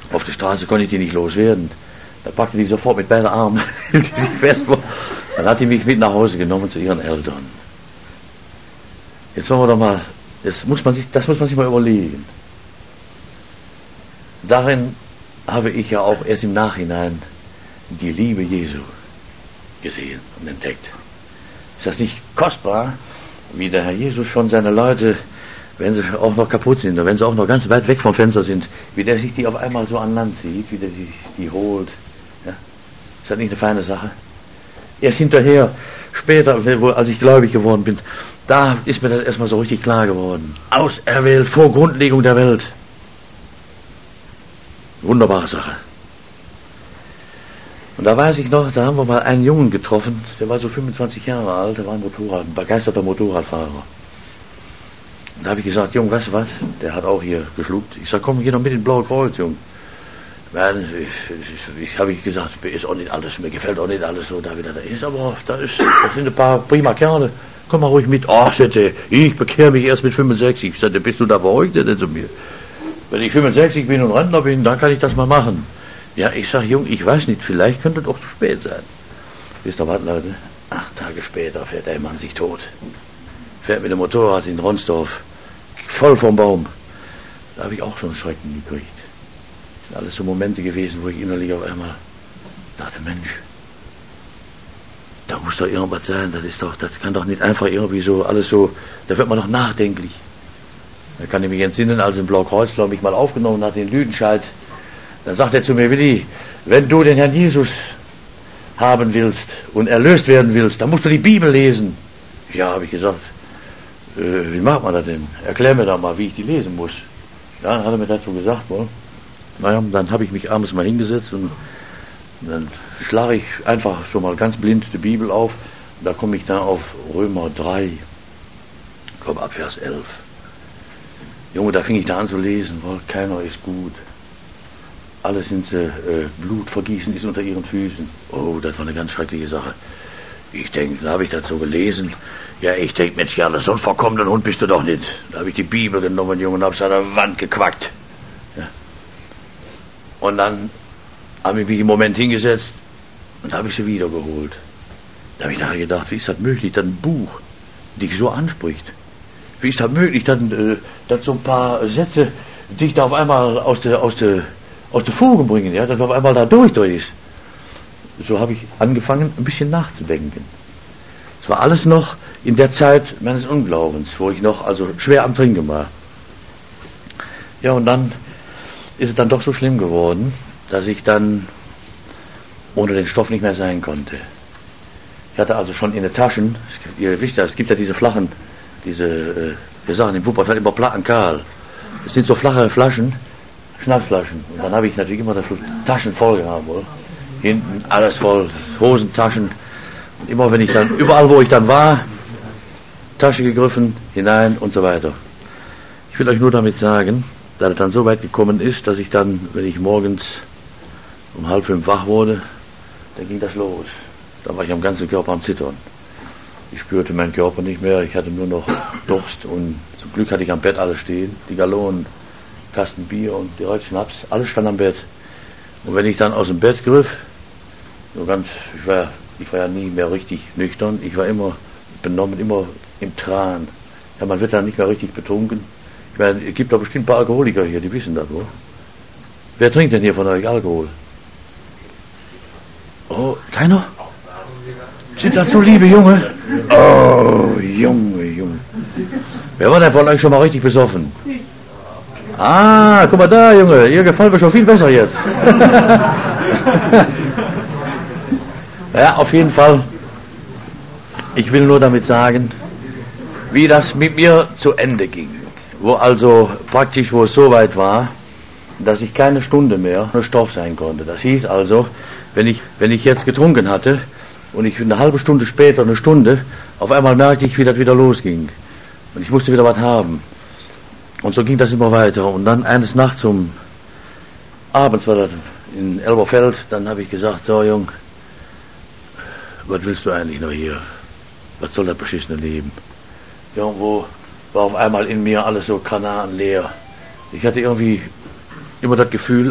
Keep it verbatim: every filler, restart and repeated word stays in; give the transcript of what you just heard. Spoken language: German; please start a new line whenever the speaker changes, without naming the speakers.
Auf der Straße konnte ich die nicht loswerden. Da packte die sofort mit beiden Armen, hielt sie sich fest. Dann hat die mich mit nach Hause genommen zu ihren Eltern. Jetzt wollen wir doch mal, das muss man sich, das muss man sich mal überlegen. Darin habe ich ja auch erst im Nachhinein die Liebe Jesu gesehen und entdeckt. Ist das nicht kostbar, wie der Herr Jesus schon seine Leute, wenn sie auch noch kaputt sind und wenn sie auch noch ganz weit weg vom Fenster sind, wie der sich die auf einmal so an Land zieht, wie der sich die holt. Ja? Ist das nicht eine feine Sache? Erst hinterher, später, als ich gläubig geworden bin, da ist mir das erstmal so richtig klar geworden. Auserwählt vor Grundlegung der Welt. Wunderbare Sache. Und da weiß ich noch, da haben wir mal einen Jungen getroffen, der war so fünfundzwanzig Jahre alt, der war ein Motorrad, ein begeisterter Motorradfahrer. Und da habe ich gesagt, Junge, weißt du was, der hat auch hier geschluckt. Ich sag, komm, geh doch mit in Blaue Kreuz, Junge. Nein, ich, ich, ich habe ich gesagt, mir ist auch nicht alles, mir gefällt auch nicht alles so, da wieder da ist, aber da ist, das sind ein paar prima Kerle, komm mal ruhig mit. Ach, sagte, ich bekehre mich erst mit fünfundsechzig. Ich sagte, bist du da verrückt denn zu mir? Wenn ich fünfundsechzig bin und Rentner bin, dann kann ich das mal machen. Ja, ich sag, Junge, ich weiß nicht, vielleicht könnte doch zu spät sein. Wisst ihr was, Leute? Acht Tage später fährt der Mann sich tot. Fährt mit dem Motorrad in Ronsdorf, voll vom Baum. Da habe ich auch schon Schrecken gekriegt. Das sind alles so Momente gewesen, wo ich innerlich auf einmal dachte, Mensch, da muss doch irgendwas sein, das ist doch, das kann doch nicht einfach irgendwie so, alles so, da wird man doch nachdenklich. Da kann ich mich entsinnen, als im Blaukreuzler mich mal aufgenommen hat, in Lüdenscheid, dann sagt er zu mir, Willi, wenn du den Herrn Jesus haben willst und erlöst werden willst, dann musst du die Bibel lesen. Ja, habe ich gesagt, äh, wie macht man das denn? Erklär mir doch mal, wie ich die lesen muss. Ja, dann hat er mir dazu gesagt, wohl. Naja, dann habe ich mich abends mal hingesetzt und dann schlage ich einfach so mal ganz blind die Bibel auf. Und da komme ich dann auf Römer drei, ich glaube ab Vers elf. Junge, da fing ich da an zu lesen, wohl, keiner ist gut. Alle sind sie, äh, Blut vergießen ist unter ihren Füßen. Oh, das war eine ganz schreckliche Sache. Ich denke, da habe ich das so gelesen. Ja, ich denke, Mensch, ja, so ein verkommener Hund bist du doch nicht. Da habe ich die Bibel genommen, Junge, und habe es an der Wand gequackt. Ja. Und dann habe ich mich im Moment hingesetzt und habe ich sie wiedergeholt. Da habe ich nachher gedacht, wie ist das möglich, dass ein Buch dich so anspricht? Wie ist das möglich, dass, äh, dass so ein paar Sätze dich da auf einmal aus der, aus der, aus der Fuge bringen, ja, dass du auf einmal da durch, durch ist. So habe ich angefangen, ein bisschen nachzudenken. Es war alles noch in der Zeit meines Unglaubens, wo ich noch also schwer am Trinken war. Ja, und dann ist es dann doch so schlimm geworden, dass ich dann ohne den Stoff nicht mehr sein konnte. Ich hatte also schon in den Taschen, ihr wisst ja, es gibt ja diese flachen, diese, äh, wir sagen in Wuppertal immer Plattenkahl. Es sind so flache Flaschen, Schnapsflaschen. Und dann habe ich natürlich immer die Taschen voll gehabt, wohl. Hinten alles voll, Hosentaschen. Und immer wenn ich dann, überall wo ich dann war, Tasche gegriffen, hinein und so weiter. Ich will euch nur damit sagen, dass es dann so weit gekommen ist, dass ich dann, wenn ich morgens um halb fünf wach wurde, dann ging das los. Da war ich am ganzen Körper am Zittern. Ich spürte meinen Körper nicht mehr, ich hatte nur noch Durst und zum Glück hatte ich am Bett alles stehen, die Gallonen, Kasten Bier und direkt Schnaps, alles stand am Bett. Und wenn ich dann aus dem Bett griff, so ganz, ich war, ich war ja nie mehr richtig nüchtern, ich war immer benommen, immer im Tran. Ja, man wird dann nicht mehr richtig betrunken. Ich meine, es gibt doch bestimmt ein paar Alkoholiker hier, die wissen das, oder? Wer trinkt denn hier von euch Alkohol? Oh, keiner? Sind das so liebe Junge? Oh, Junge, Junge. Wer war denn von euch schon mal richtig besoffen? Ah, guck mal da, Junge, ihr gefällt mir schon viel besser jetzt. Ja, auf jeden Fall. Ich will nur damit sagen, wie das mit mir zu Ende ging. Wo also praktisch, wo es so weit war, dass ich keine Stunde mehr nur Stoff sein konnte. Das hieß also, wenn ich, wenn ich jetzt getrunken hatte und ich eine halbe Stunde später, eine Stunde, auf einmal merkte ich, wie das wieder losging. Und ich musste wieder was haben. Und so ging das immer weiter. Und dann eines Nachts um, abends war das in Elberfeld, dann habe ich gesagt, so Jung, was willst du eigentlich noch hier? Was soll das beschissene Leben? Irgendwo war auf einmal in mir alles so granatenleer. Ich hatte irgendwie immer das Gefühl,